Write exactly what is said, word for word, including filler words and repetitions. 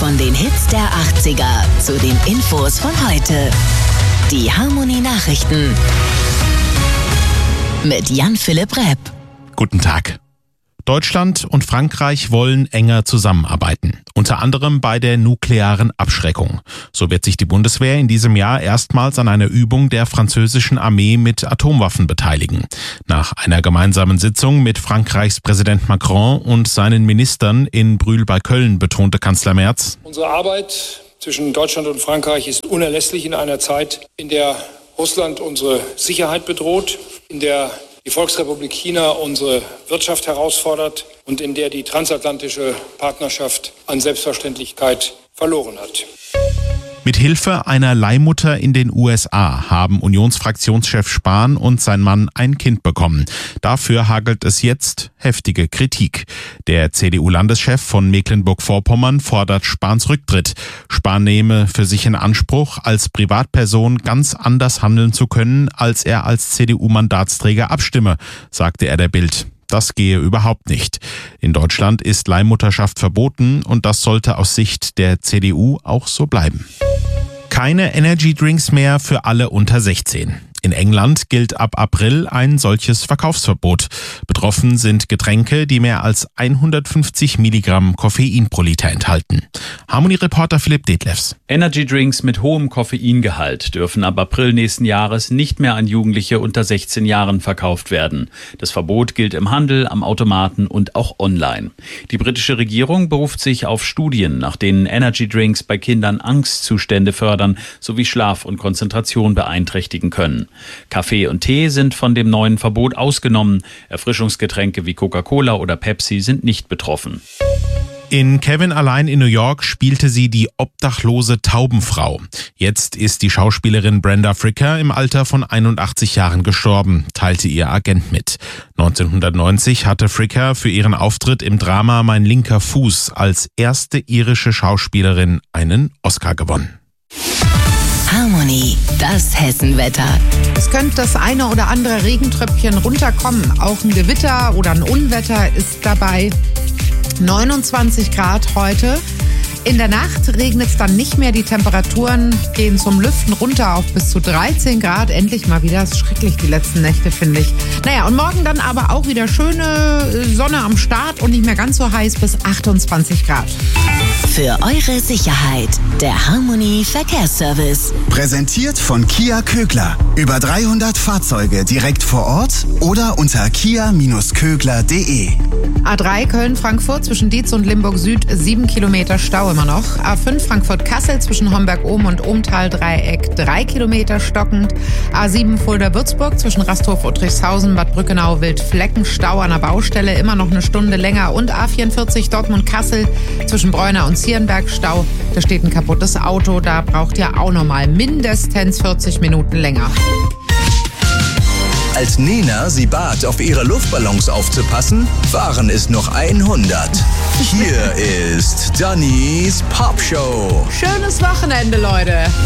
Von den Hits der achtziger zu den Infos von heute. Die Harmony Nachrichten mit Jan-Philipp Repp. Guten Tag. Deutschland und Frankreich wollen enger zusammenarbeiten, unter anderem bei der nuklearen Abschreckung. So wird sich die Bundeswehr in diesem Jahr erstmals an einer Übung der französischen Armee mit Atomwaffen beteiligen. Nach einer gemeinsamen Sitzung mit Frankreichs Präsident Macron und seinen Ministern in Brühl bei Köln betonte Kanzler Merz: Unsere Arbeit zwischen Deutschland und Frankreich ist unerlässlich in einer Zeit, in der Russland unsere Sicherheit bedroht, in der die Volksrepublik China unsere Wirtschaft herausfordert und in der die transatlantische Partnerschaft an Selbstverständlichkeit verloren hat. Mit Hilfe einer Leihmutter in den U S A haben Unionsfraktionschef Spahn und sein Mann ein Kind bekommen. Dafür hagelt es jetzt heftige Kritik. Der C D U-Landeschef von Mecklenburg-Vorpommern fordert Spahns Rücktritt. Spahn nehme für sich in Anspruch, als Privatperson ganz anders handeln zu können, als er als C D U-Mandatsträger abstimme, sagte er der Bild. Das gehe überhaupt nicht. In Deutschland ist Leihmutterschaft verboten und das sollte aus Sicht der C D U auch so bleiben. Keine Energy-Drinks mehr für alle unter sechzehn. In England gilt ab April ein solches Verkaufsverbot. Betroffen sind Getränke, die mehr als hundertfünfzig Milligramm Koffein pro Liter enthalten. Harmony-Reporter Philipp Detlefs. Energy-Drinks mit hohem Koffeingehalt dürfen ab April nächsten Jahres nicht mehr an Jugendliche unter sechzehn Jahren verkauft werden. Das Verbot gilt im Handel, am Automaten und auch online. Die britische Regierung beruft sich auf Studien, nach denen Energy-Drinks bei Kindern Angstzustände fördern sowie Schlaf und Konzentration beeinträchtigen können. Kaffee und Tee sind von dem neuen Verbot ausgenommen. Erfrischungsgetränke wie Coca-Cola oder Pepsi sind nicht betroffen. In Kevin allein in New York spielte sie die obdachlose Taubenfrau. Jetzt ist die Schauspielerin Brenda Fricker im Alter von einundachtzig Jahren gestorben, teilte ihr Agent mit. neunzehnhundertneunzig hatte Fricker für ihren Auftritt im Drama Mein linker Fuß als erste irische Schauspielerin einen Oscar gewonnen. Harmony, das Hessenwetter. Es könnte das eine oder andere Regentröpfchen runterkommen. Auch ein Gewitter oder ein Unwetter ist dabei. neunundzwanzig Grad heute. In der Nacht regnet es dann nicht mehr. Die Temperaturen gehen zum Lüften runter auf bis zu dreizehn Grad. Endlich mal wieder. Das ist schrecklich, die letzten Nächte, finde ich. Naja, und morgen dann aber auch wieder schöne Sonne am Start und nicht mehr ganz so heiß bis achtundzwanzig Grad. Für eure Sicherheit, der Harmony Verkehrsservice. Präsentiert von Kia Kögler. Über dreihundert Fahrzeuge direkt vor Ort oder unter kia Bindestrich kögler punkt de. A drei Köln-Frankfurt zwischen Dietz und Limburg Süd, sieben Kilometer Stau immer noch. A fünf Frankfurt-Kassel zwischen Homberg-Ohm und Ohmtal-Dreieck, drei Kilometer stockend. A sieben Fulda-Würzburg zwischen Rasthof-Uttrichshausen, Bad Brückenau-Wildflecken, Stau an der Baustelle, immer noch eine Stunde länger. Und A vierundvierzig Dortmund-Kassel zwischen Bräuner und Zierenberg, Stau. Da steht ein kaputtes Auto, da braucht ihr auch nochmal mindestens vierzig Minuten länger. Als Nena sie bat, auf ihre Luftballons aufzupassen, waren es noch hundert. Hier ist Dannys Popshow. Schönes Wochenende, Leute.